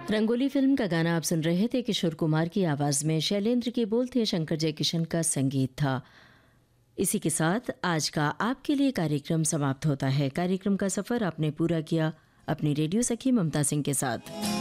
Rangoli film का गाना आप सुन रहे थे। किशोर कुमार की आवाज़ में, शैलेंद्र के बोल थे, शंकर जयकिशन का संगीत था। इसी के साथ आज का आपके लिए कार्यक्रम समाप्त होता है। कार्यक्रम का सफ़र आपने पूरा किया अपनी रेडियो सखी ममता सिंह के साथ।